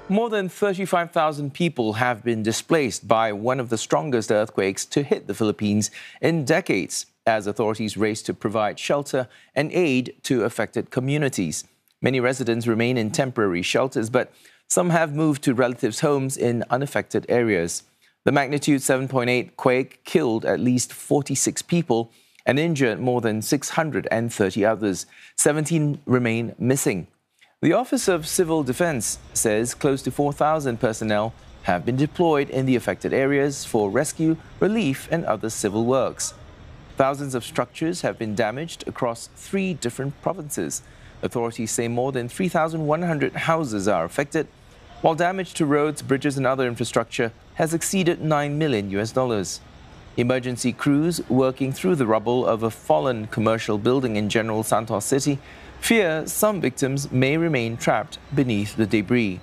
More than 35,000 people have been displaced by one of the strongest earthquakes to hit the Philippines in decades, as authorities race to provide shelter and aid to affected communities. Many residents remain in temporary shelters, but some have moved to relatives' homes in unaffected areas. The magnitude 7.8 quake killed at least 46 people and injured more than 630 others. 17 remain missing. The Office of Civil Defense says close to 4,000 personnel have been deployed in the affected areas for rescue, relief, and other civil works. Thousands of structures have been damaged across 3 different provinces. Authorities say more than 3,100 houses are affected, while damage to roads, bridges, and other infrastructure has exceeded $9 million. Emergency crews working through the rubble of a fallen commercial building in General Santos City fear some victims may remain trapped beneath the debris.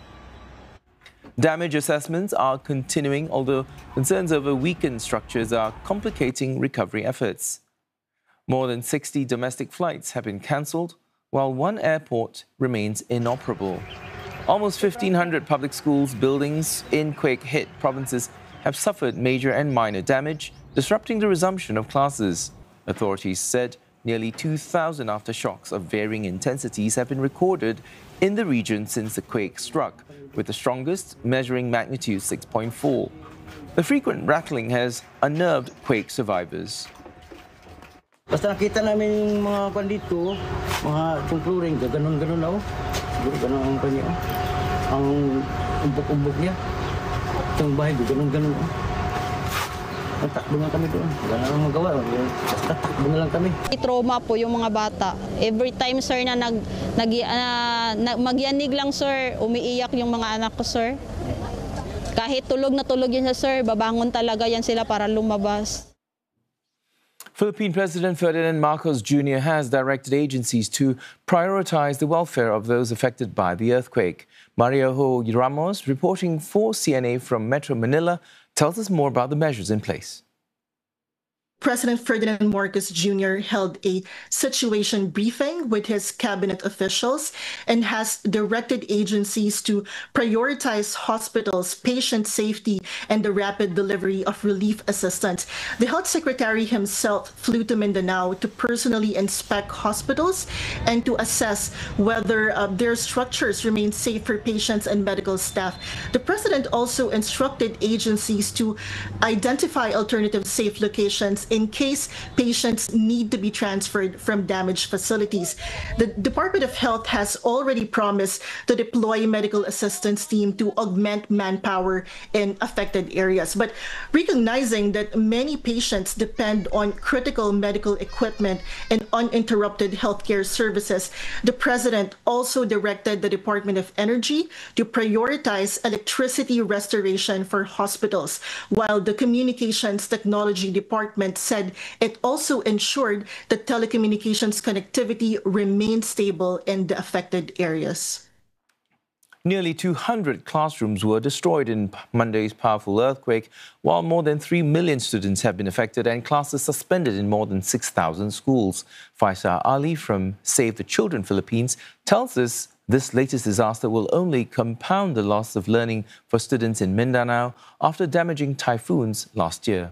Damage assessments are continuing, although concerns over weakened structures are complicating recovery efforts. More than 60 domestic flights have been cancelled, while one airport remains inoperable. Almost 1,500 public schools buildings in quake-hit provinces have suffered major and minor damage, disrupting the resumption of classes. Authorities said nearly 2,000 aftershocks of varying intensities have been recorded in the region since the quake struck, with the strongest measuring magnitude 6.4. The frequent rattling has unnerved quake survivors. Basta nakita namin yung mga kwan dito, mga tungkluring, ganon-ganon na siguro ganon ang kanya. Ang umbok-umbok niya. Itong bahay, ganon-ganon Takbo nga kami doon. Wala na lang magawa. Basta takbo na lang kami. Trauma po yung mga bata. Every time, sir, na magyanig lang, sir, umiiyak yung mga anak ko, sir. Kahit tulog na tulog yan, sir, babangon talaga yan sila para lumabas. Philippine President Ferdinand Marcos Jr. has directed agencies to prioritize the welfare of those affected by the earthquake. Mario Ho Ramos, reporting for CNA from Metro Manila, tells us more about the measures in place. President Ferdinand Marcos Jr. held a situation briefing with his cabinet officials and has directed agencies to prioritize hospitals, patient safety, and the rapid delivery of relief assistance. The health secretary himself flew to Mindanao to personally inspect hospitals and to assess whether their structures remain safe for patients and medical staff. The president also instructed agencies to identify alternative safe locations in case patients need to be transferred from damaged facilities. The Department of Health has already promised to deploy medical assistance team to augment manpower in affected areas. But recognizing that many patients depend on critical medical equipment and uninterrupted healthcare services, the president also directed the Department of Energy to prioritize electricity restoration for hospitals, while the Communications Technology Department said it also ensured that telecommunications connectivity remained stable in the affected areas. Nearly 200 classrooms were destroyed in Monday's powerful earthquake, while more than 3 million students have been affected and classes suspended in more than 6,000 schools. Faisal Ali from Save the Children Philippines tells us this latest disaster will only compound the loss of learning for students in Mindanao after damaging typhoons last year.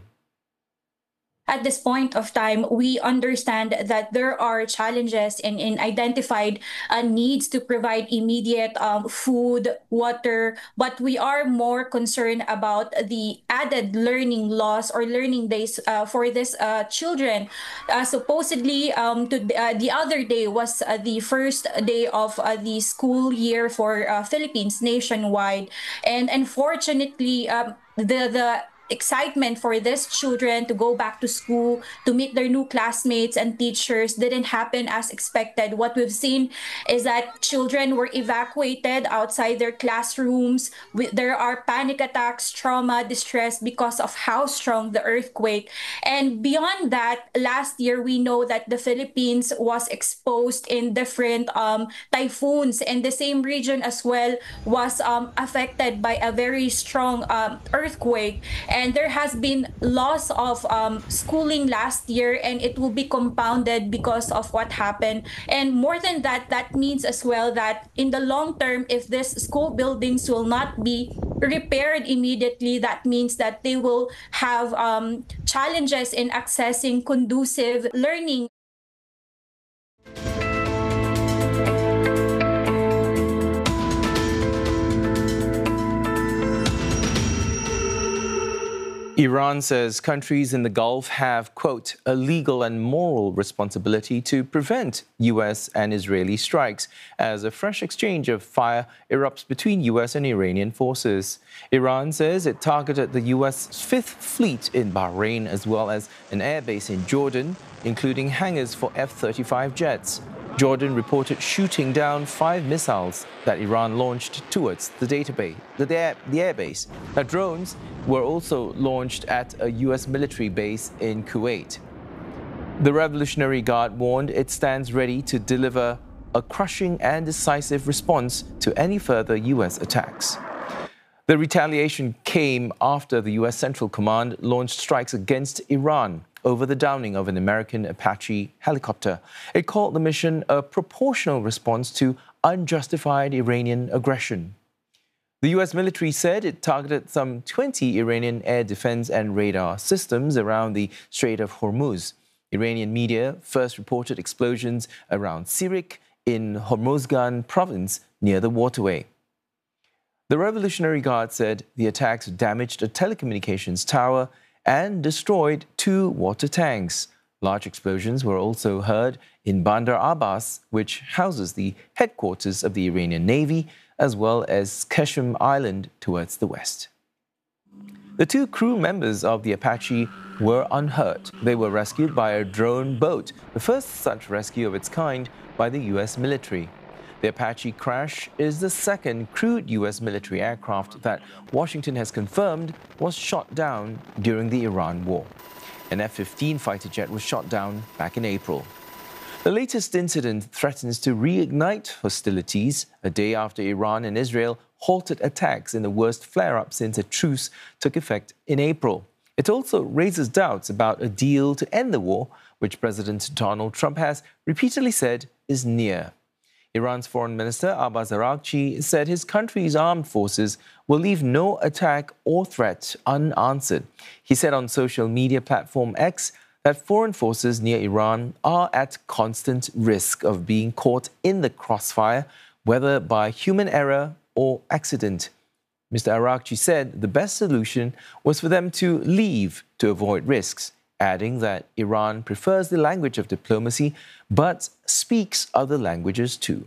At this point of time, we understand that there are challenges in identified needs to provide immediate food, water, but we are more concerned about the added learning loss or learning days for these children. Supposedly, the other day was the first day of the school year for Philippines nationwide, and unfortunately, the excitement for these children to go back to school, to meet their new classmates and teachers didn't happen as expected. What we've seen is that children were evacuated outside their classrooms. There are panic attacks, trauma, distress because of how strong the earthquake. And beyond that, last year we know that the Philippines was exposed in different typhoons, and the same region as well was affected by a very strong earthquake. And there has been loss of schooling last year, and it will be compounded because of what happened. And more than that, that means as well that in the long term, if these school buildings will not be repaired immediately, that means that they will have challenges in accessing conducive learning. Iran says countries in the Gulf have, quote, a legal and moral responsibility to prevent U.S. and Israeli strikes as a fresh exchange of fire erupts between U.S. and Iranian forces. Iran says it targeted the U.S. Fifth Fleet in Bahrain as well as an airbase in Jordan, including hangars for F-35 jets. Jordan reported shooting down 5 missiles that Iran launched towards the airbase. Now, drones were also launched at a U.S. military base in Kuwait. The Revolutionary Guard warned it stands ready to deliver a crushing and decisive response to any further U.S. attacks. The retaliation came after the U.S. Central Command launched strikes against Iran over the downing of an American Apache helicopter. It called the mission a proportional response to unjustified Iranian aggression. The U.S. military said it targeted some 20 Iranian air defense and radar systems around the Strait of Hormuz. Iranian media first reported explosions around Sirik in Hormozgan province near the waterway. The Revolutionary Guard said the attacks damaged a telecommunications tower and destroyed 2 water tanks. Large explosions were also heard in Bandar Abbas, which houses the headquarters of the Iranian Navy, as well as Qeshm Island towards the west. The 2 crew members of the Apache were unhurt. They were rescued by a drone boat, the first such rescue of its kind by the U.S. military. The Apache crash is the second crewed U.S. military aircraft that Washington has confirmed was shot down during the Iran war. An F-15 fighter jet was shot down back in April. The latest incident threatens to reignite hostilities a day after Iran and Israel halted attacks in the worst flare-up since a truce took effect in April. It also raises doubts about a deal to end the war, which President Donald Trump has repeatedly said is near. Iran's Foreign Minister Abbas Araghchi said his country's armed forces will leave no attack or threat unanswered. He said on social media platform X that foreign forces near Iran are at constant risk of being caught in the crossfire, whether by human error or accident. Mr. Araghchi said the best solution was for them to leave to avoid risks, adding that Iran prefers the language of diplomacy but speaks other languages too.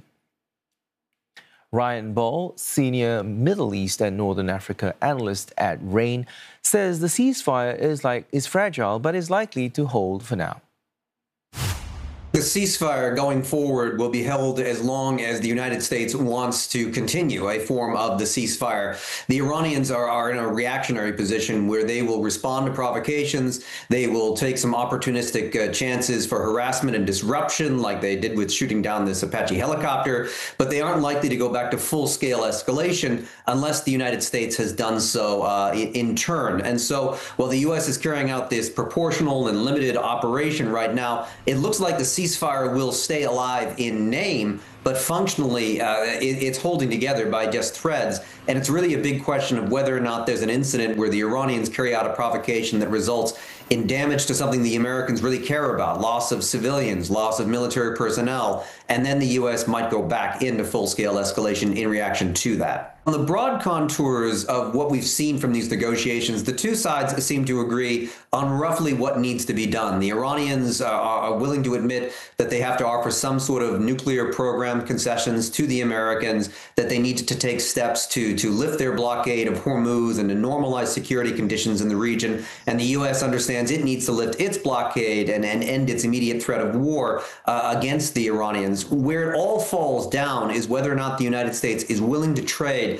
Ryan Ball, senior Middle East and Northern Africa analyst at RAIN, says the ceasefire is fragile but is likely to hold for now. The ceasefire going forward will be held as long as the United States wants to continue a form of the ceasefire. The Iranians are in a reactionary position where they will respond to provocations. They will take some opportunistic chances for harassment and disruption, like they did with shooting down this Apache helicopter. But they aren't likely to go back to full-scale escalation unless the United States has done so in turn. And so while the U.S. is carrying out this proportional and limited operation right now, it looks like the ceasefire will stay alive in name, but functionally it's holding together by just threads. And it's really a big question of whether or not there's an incident where the Iranians carry out a provocation that results in damage to something the Americans really care about, loss of civilians, loss of military personnel, and then the U.S. might go back into full-scale escalation in reaction to that. On the broad contours of what we've seen from these negotiations, the two sides seem to agree on roughly what needs to be done. The Iranians are willing to admit that they have to offer some sort of nuclear program concessions to the Americans, that they need to take steps to lift their blockade of Hormuz and to normalize security conditions in the region. And the U.S. understands it needs to lift its blockade and end its immediate threat of war against the Iranians. Where it all falls down is whether or not the United States is willing to trade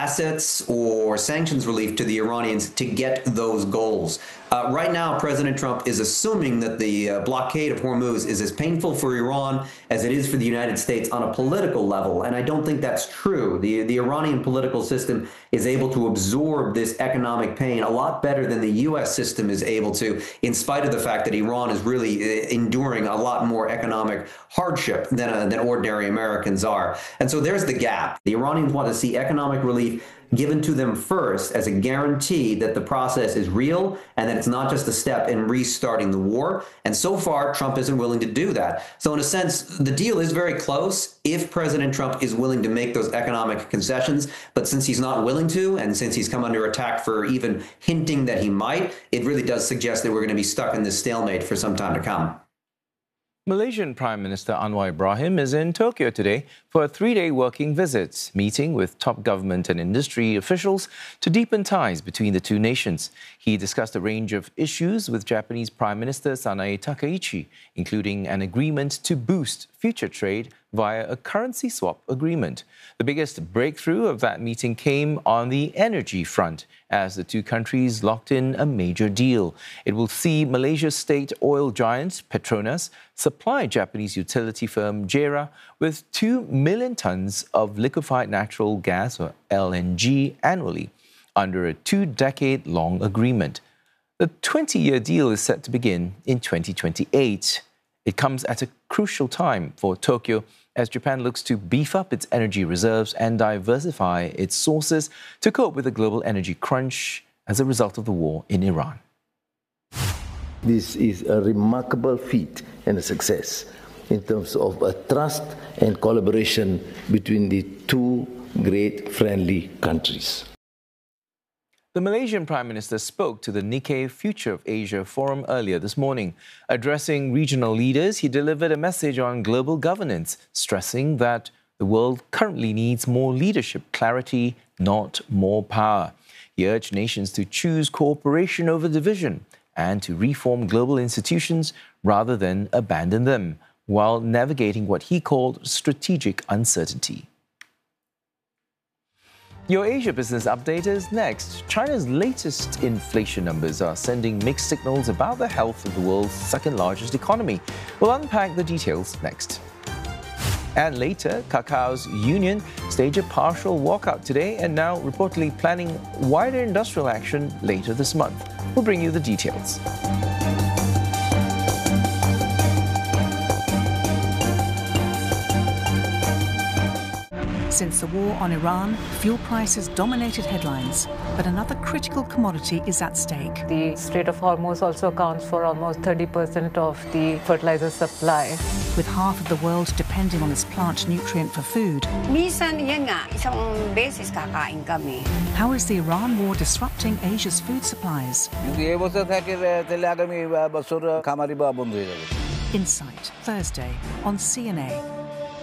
assets or sanctions relief to the Iranians to get those goals. Right now, President Trump is assuming that the blockade of Hormuz is as painful for Iran as it is for the United States on a political level, and I don't think that's true. The Iranian political system is able to absorb this economic pain a lot better than the U.S. system is able to, in spite of the fact that Iran is really enduring a lot more economic hardship than ordinary Americans are. And so there's the gap. The Iranians want to see economic relief given to them first as a guarantee that the process is real and that it's not just a step in restarting the war. And so far, Trump isn't willing to do that. So in a sense, the deal is very close if President Trump is willing to make those economic concessions. But since he's not willing to, and since he's come under attack for even hinting that he might, it really does suggest that we're going to be stuck in this stalemate for some time to come. Malaysian Prime Minister Anwar Ibrahim is in Tokyo today for a 3-day working visit, meeting with top government and industry officials to deepen ties between the two nations. He discussed a range of issues with Japanese Prime Minister Sanae Takaichi, including an agreement to boost future trade via a currency swap agreement. The biggest breakthrough of that meeting came on the energy front, as the two countries locked in a major deal. It will see Malaysia's state oil giant Petronas supply Japanese utility firm JERA with 2 million tons of liquefied natural gas, or LNG, annually, under a 2-decade-long agreement. The 20-year deal is set to begin in 2028. It comes at a crucial time for Tokyo as Japan looks to beef up its energy reserves and diversify its sources to cope with the global energy crunch as a result of the war in Iran. This is a remarkable feat and a success in terms of a trust and collaboration between the two great friendly countries. The Malaysian Prime Minister spoke to the Nikkei Future of Asia Forum earlier this morning. Addressing regional leaders, he delivered a message on global governance, stressing that the world currently needs more leadership clarity, not more power. He urged nations to choose cooperation over division and to reform global institutions rather than abandon them, while navigating what he called strategic uncertainty. Your Asia Business Update is next. China's latest inflation numbers are sending mixed signals about the health of the world's second-largest economy. We'll unpack the details next. And later, Cacau's union staged a partial walkout today and now reportedly planning wider industrial action later this month. We'll bring you the details. Since the war on Iran, fuel prices dominated headlines, but another critical commodity is at stake. The Strait of Hormuz also accounts for almost 30% of the fertilizer supply. With half of the world depending on this plant nutrient for food, how is the Iran war disrupting Asia's food supplies? Insight, Thursday on CNA.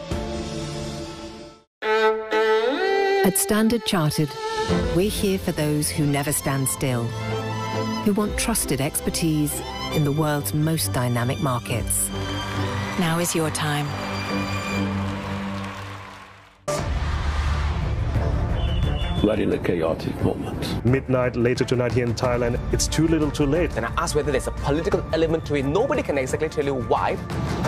At Standard Chartered, we're here for those who never stand still, who want trusted expertise in the world's most dynamic markets. Now is your time. We're in a chaotic moment. Midnight later tonight here in Thailand, it's too little too late. And I asked whether there's a political element to it. Nobody can exactly tell you why.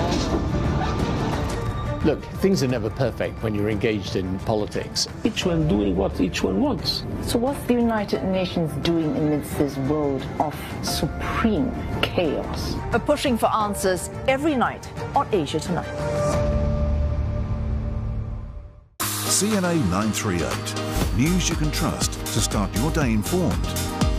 Look, things are never perfect when you're engaged in politics. Each one doing what each one wants. So what's the United Nations doing amidst this world of supreme chaos? We're pushing for answers every night on Asia Tonight. CNA 938. News you can trust to start your day informed.